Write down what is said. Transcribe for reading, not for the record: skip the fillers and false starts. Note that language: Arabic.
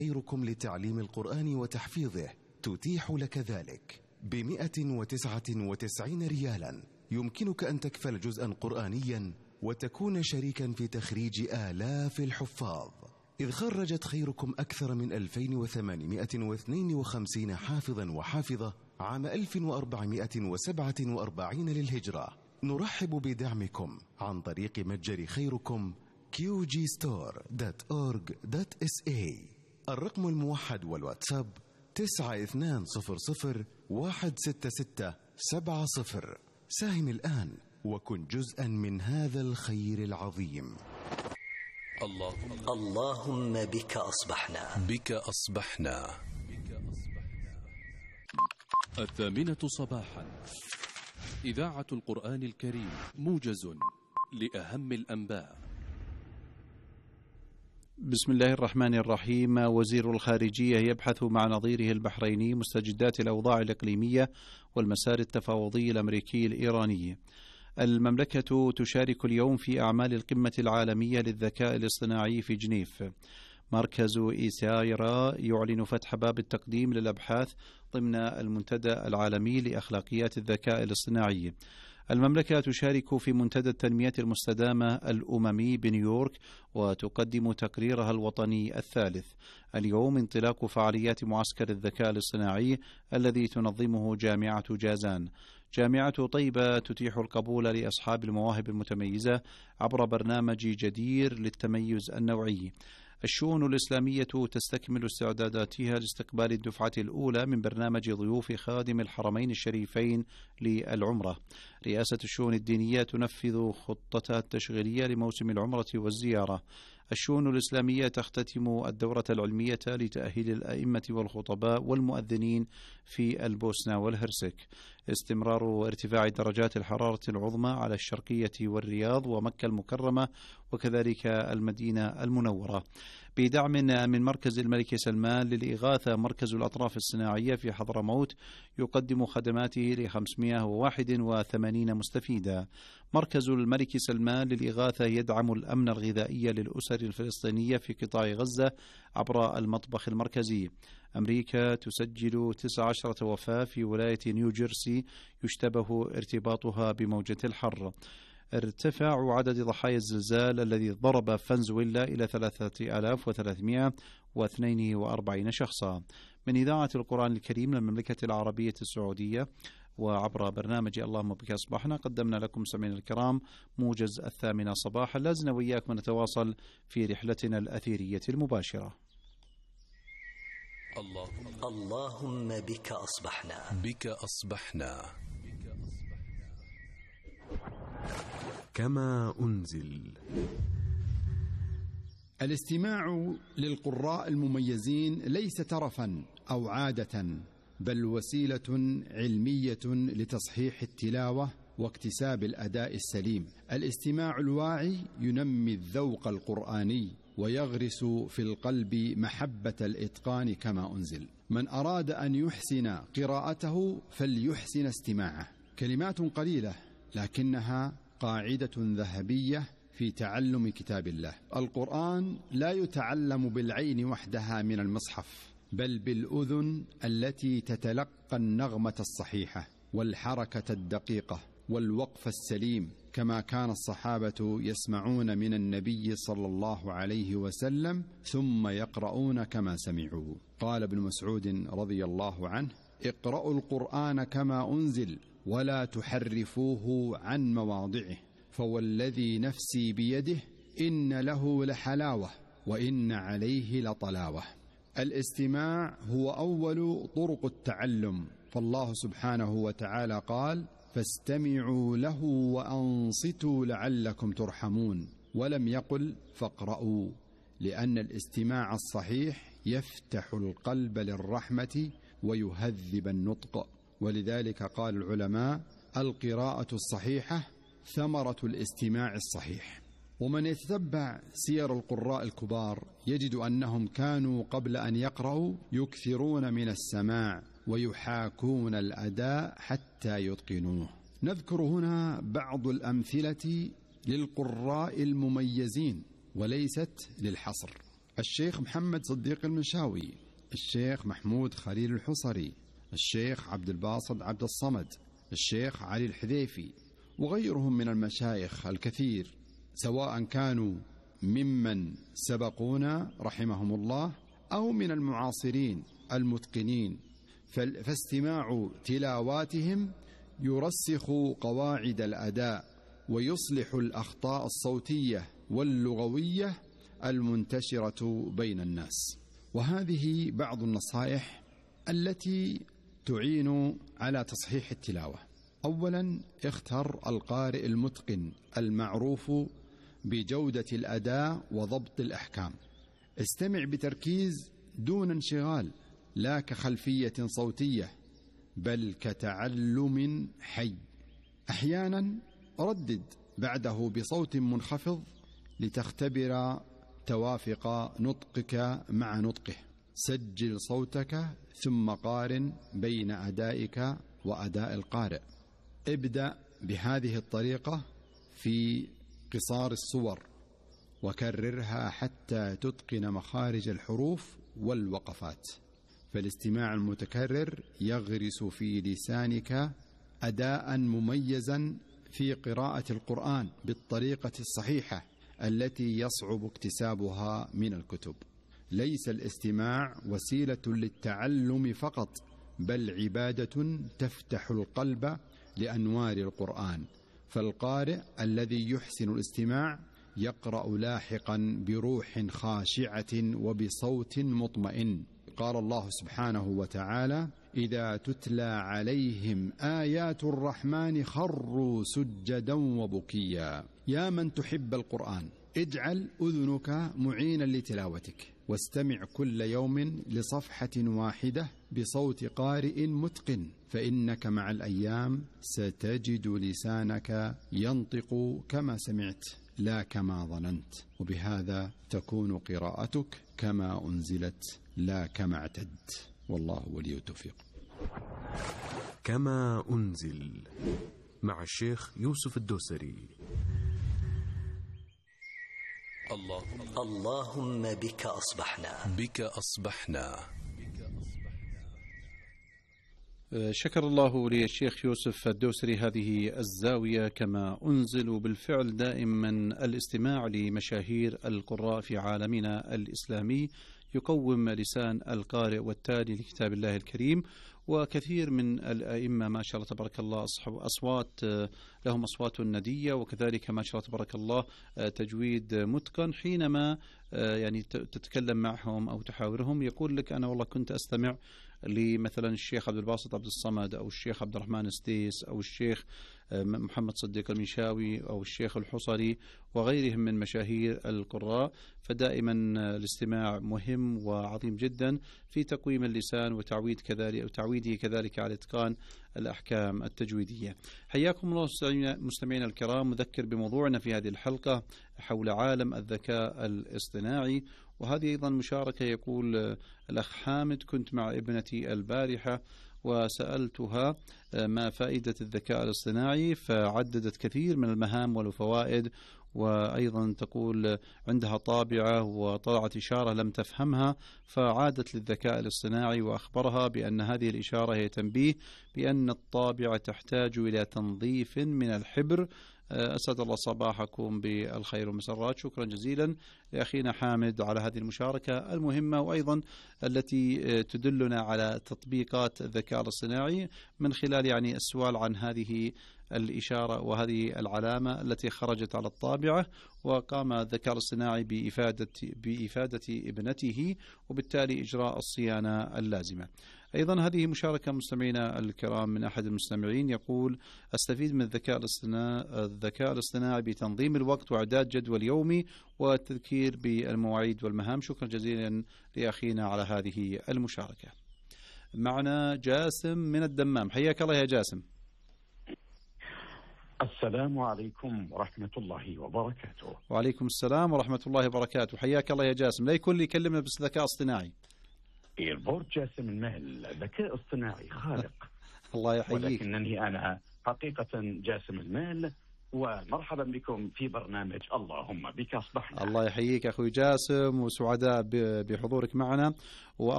خيركم لتعليم القرآن وتحفيظه تتيح لك ذلك ب199 ريالا. يمكنك أن تكفل جزءا قرآنيا وتكون شريكا في تخريج آلاف الحفاظ، إذ خرجت خيركم أكثر من 2852 حافظا وحافظة عام 1447 للهجرة. نرحب بدعمكم عن طريق متجر خيركم qgstore.org.sa. الرقم الموحد والواتساب 9200166770. ساهم الآن وكن جزءا من هذا الخير العظيم. اللهم بك أصبحنا. بك أصبحنا. 8:00 صباحا، إذاعة القرآن الكريم، موجز لأهم الأنباء. بسم الله الرحمن الرحيم. وزير الخارجية يبحث مع نظيره البحريني مستجدات الأوضاع الإقليمية والمسار التفاوضي الأمريكي الإيراني. المملكة تشارك اليوم في أعمال القمة العالمية للذكاء الاصطناعي في جنيف. مركز إيسايرا يعلن فتح باب التقديم للأبحاث ضمن المنتدى العالمي لأخلاقيات الذكاء الاصطناعي. المملكة تشارك في منتدى التنمية المستدامة الأممي بنيويورك وتقدم تقريرها الوطني الثالث. اليوم انطلاق فعاليات معسكر الذكاء الاصطناعي الذي تنظمه جامعة جازان. جامعة طيبة تتيح القبول لأصحاب المواهب المتميزة عبر برنامج جدير للتميز النوعي. الشؤون الإسلامية تستكمل استعداداتها لاستقبال الدفعة الأولى من برنامج ضيوف خادم الحرمين الشريفين للعمرة. رئاسة الشؤون الدينية تنفذ خطتها التشغيلية لموسم العمرة والزيارة. الشؤون الإسلامية تختتم الدورة العلمية لتأهيل الأئمة والخطباء والمؤذنين في البوسنة والهرسك. استمرار ارتفاع درجات الحرارة العظمى على الشرقية والرياض ومكة المكرمة وكذلك المدينة المنورة. بدعم من مركز الملك سلمان للإغاثة، مركز الأطراف الصناعية في حضرموت يقدم خدماته ل 581 مستفيدا. مركز الملك سلمان للإغاثة يدعم الأمن الغذائي للأسر الفلسطينية في قطاع غزة عبر المطبخ المركزي. أمريكا تسجل 19 وفاة في ولاية نيوجيرسي يشتبه ارتباطها بموجة الحر. ارتفاع عدد ضحايا الزلزال الذي ضرب فنزويلا إلى 3342 شخصا. من إذاعة القرآن الكريم للمملكة العربية السعودية وعبر برنامج اللهم بك أصبحنا، قدمنا لكم سمعنا الكرام موجز 8 صباحا. لازلنا وإياكم نتواصل في رحلتنا الأثيرية المباشرة. اللهم بك أصبحنا. بك أصبحنا. كما أنزل. الاستماع للقراء المميزين ليس ترفا أو عادة، بل وسيلة علمية لتصحيح التلاوة واكتساب الأداء السليم. الاستماع الواعي ينمي الذوق القرآني ويغرس في القلب محبة الإتقان كما أنزل. من أراد أن يحسن قراءته فليحسن استماعه. كلمات قليلة لكنها قاعدة ذهبية في تعلم كتاب الله. القرآن لا يتعلم بالعين وحدها من المصحف، بل بالأذن التي تتلقى النغمة الصحيحة والحركة الدقيقة والوقف السليم، كما كان الصحابة يسمعون من النبي صلى الله عليه وسلم ثم يقرؤون كما سمعوا. قال ابن مسعود رضي الله عنه: اقرأوا القرآن كما أنزل ولا تحرفوه عن مواضعه، فوالذي نفسي بيده إن له لحلاوة وإن عليه لطلاوة. الاستماع هو أول طرق التعلم، فالله سبحانه وتعالى قال: فاستمعوا له وأنصتوا لعلكم ترحمون، ولم يقل فاقرأوا، لأن الاستماع الصحيح يفتح القلب للرحمة ويهذب النطق. ولذلك قال العلماء: القراءة الصحيحة ثمرة الاستماع الصحيح. ومن يتتبع سير القراء الكبار يجد أنهم كانوا قبل أن يقرأوا يكثرون من السماع ويحاكون الأداء حتى يتقنوه. نذكر هنا بعض الأمثلة للقراء المميزين وليست للحصر. الشيخ محمد صديق المنشاوي، الشيخ محمود خليل الحصري، الشيخ عبد الباسط عبد الصمد، الشيخ علي الحذيفي، وغيرهم من المشايخ الكثير، سواء كانوا ممن سبقونا رحمهم الله أو من المعاصرين المتقنين. فاستماع تلاواتهم يرسخ قواعد الأداء ويصلح الأخطاء الصوتية واللغوية المنتشرة بين الناس. وهذه بعض النصائح التي تعين على تصحيح التلاوة. أولا، اختر القارئ المتقن المعروف بجودة الأداء وضبط الأحكام. استمع بتركيز دون انشغال، لا كخلفية صوتية بل كتعلم حي. أحيانا ردد بعده بصوت منخفض لتختبر توافق نطقك مع نطقه. سجل صوتك ثم قارن بين أدائك وأداء القارئ. ابدأ بهذه الطريقة في قصار الصور وكررها حتى تتقن مخارج الحروف والوقفات. فالاستماع المتكرر يغرس في لسانك أداء مميزا في قراءة القرآن بالطريقة الصحيحة التي يصعب اكتسابها من الكتب. ليس الاستماع وسيلة للتعلم فقط، بل عبادة تفتح القلب لأنوار القرآن. فالقارئ الذي يحسن الاستماع يقرأ لاحقا بروح خاشعة وبصوت مطمئن. قال الله سبحانه وتعالى: إذا تتلى عليهم آيات الرحمن خروا سجدا وبكيا. يا من تحب القرآن، اجعل أذنك معينا لتلاوتك، واستمع كل يوم لصفحة واحدة بصوت قارئ متقن، فإنك مع الأيام ستجد لسانك ينطق كما سمعت لا كما ظننت، وبهذا تكون قراءتك كما أنزلت لا كما اعتدت. والله ولي التوفيق. كما أنزل مع الشيخ يوسف الدوسري. اللهم بك أصبحنا. بك أصبحنا. شكر الله للشيخ يوسف الدوسري هذه الزاوية كما أنزل. بالفعل دائما الاستماع لمشاهير القراء في عالمنا الإسلامي يقوم لسان القارئ والتالي لكتاب الله الكريم. وكثير من الأئمة ما شاء الله تبارك الله أصوات لهم أصوات ندية، وكذلك ما شاء الله تبارك الله تجويد متقن. حينما يعني تتكلم معهم أو تحاورهم يقول لك أنا والله كنت أستمع لمثلا الشيخ عبد الباسط عبد الصمد أو الشيخ عبد الرحمن السديس أو الشيخ محمد صديق المنشاوي أو الشيخ الحصري وغيرهم من مشاهير القراء. فدائما الاستماع مهم وعظيم جدا في تقويم اللسان وتعويده كذلك على إتقان الأحكام التجويدية. حياكم الله مستمعينا الكرام. مذكر بموضوعنا في هذه الحلقة حول عالم الذكاء الاصطناعي، وهذه أيضا مشاركة. يقول الأخ حامد: كنت مع ابنتي البارحة وسألتها ما فائدة الذكاء الاصطناعي، فعددت كثير من المهام والفوائد، وأيضا تقول عندها طابعة وطلعت إشارة لم تفهمها، فعادت للذكاء الاصطناعي وأخبرها بأن هذه الإشارة هي تنبيه بأن الطابعة تحتاج إلى تنظيف من الحبر. أسعد الله صباحكم بالخير والمسرات. شكرا جزيلا لأخينا حامد على هذه المشاركة المهمة، وأيضا التي تدلنا على تطبيقات الذكاء الاصطناعي من خلال يعني السؤال عن هذه الإشارة وهذه العلامة التي خرجت على الطابعة، وقام الذكاء الاصطناعي بإفادة ابنته وبالتالي إجراء الصيانة اللازمة. أيضا هذه مشاركة مستمعينا الكرام من أحد المستمعين يقول: أستفيد من الذكاء الاصطناعي بتنظيم الوقت وإعداد جدول يومي والتذكير بالمواعيد والمهام. شكرا جزيلا لأخينا على هذه المشاركة. معنا جاسم من الدمام. حياك الله يا جاسم. السلام عليكم ورحمة الله وبركاته. وعليكم السلام ورحمة الله وبركاته. حياك الله يا جاسم. لا يكون لي يكلمنا بس ذكاء اصطناعي. البورد جاسم المهل ذكاء اصطناعي خارق. الله يحييك. ولكنني أنا حقيقة جاسم المال ومرحبا بكم في برنامج اللهم بك أصبحنا. الله يحييك أخوي جاسم، وسعداء بحضورك معنا.